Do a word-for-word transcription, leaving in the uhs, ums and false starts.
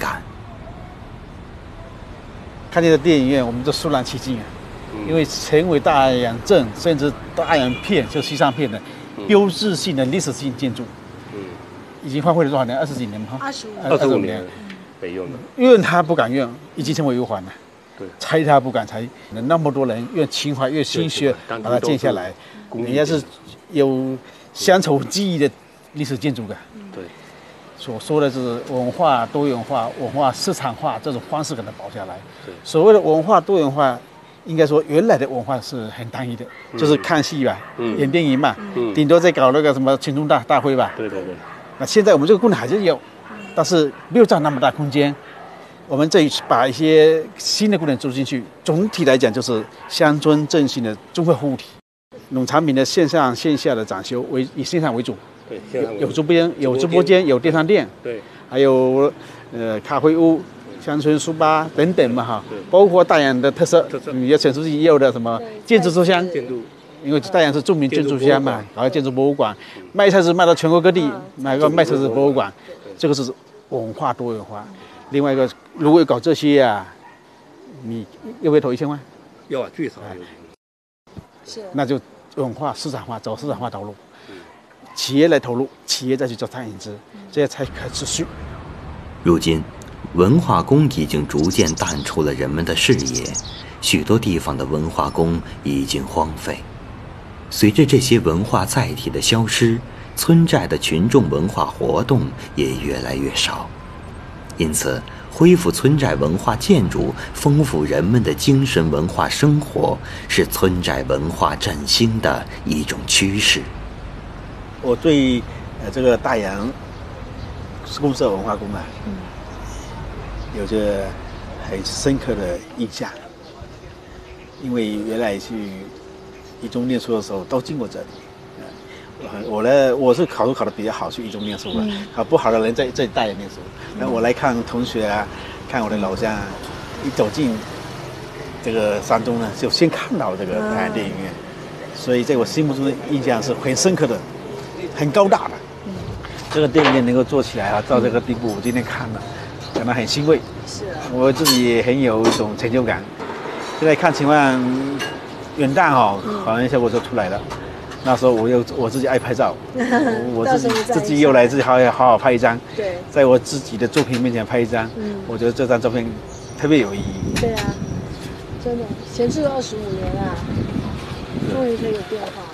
感。 看见的电影院，我们都肃然起敬啊，嗯、因为成为大洋镇甚至大洋片，就西藏片的标志性的历史性建筑。嗯，已经荒废了多少年？二十几年吗？ 二十五， 二十五年，北用的。 怨他不敢怨，已经成为忧患了。 对， 拆他不敢拆，那么多人越情怀越心血把它建下来，人家是有乡愁记忆的历史建筑的。 对， 所说的是文化多元化、文化市场化这种方式给它保下来。 对， 所谓的文化多元化，应该说原来的文化是很单一的，嗯、就是看戏吧，嗯、演电影嘛，嗯、顶多再搞那个什么群众大大会吧。 对对对。 那现在我们这个功能还是有，但是没有占那么大空间。我们这一次把一些新的功能注入进去，总体来讲就是乡村振兴的综合服务体。农产品的线上线下的展修为以线上为主， 对， 有有直播间，有直播间，有电商店， 对， 还有呃咖啡屋、乡村书吧等等嘛哈，包括大洋的特色，你要陈书记也有的什么建筑书香， 建筑， 因为大洋是著名建筑乡嘛，还有建筑博物馆，卖菜是卖到全国各地，买个卖菜是博物馆，这个是文化多元化。另外一个，如果搞这些啊，你要不要投一千万？ 要啊，最少有。 是。 那就文化市场化，走市场化道路，企业来投入，企业再去做餐饮资，这样才可持续。 如今，文化宫已经逐渐淡出了人们的视野，许多地方的文化宫已经荒废。随着这些文化载体的消失，村寨的群众文化活动也越来越少。因此，恢复村寨文化建筑，丰富人们的精神文化生活，是村寨文化振兴的一种趋势。 我对呃这个大洋公社文化宫啊，嗯，有着很深刻的印象，因为原来去一中念书的时候都经过这里。我呢，我是考试考得比较好，去一中念书了。嗯、考不好的人在在大洋念书。那、嗯、我来看同学啊，看我的老乡，一走进这个山中呢，就先看到这个大洋电影院，嗯、所以在我心目中的印象是很深刻的，很高大的。嗯、这个电影院能够做起来啊，到这个地步，我今天看了，感到很欣慰。 是、啊， 我自己也很有一种成就感。现在看情况，元旦哦，好像效果就出来了。那时候我又我自己爱拍照，我自己自己又来自己好好好拍一张， 对， 在我自己的作品面前拍一张，嗯，我觉得这张照片特别有意义。 对啊，真的，闲置了二十五年啊，终于可以有变化。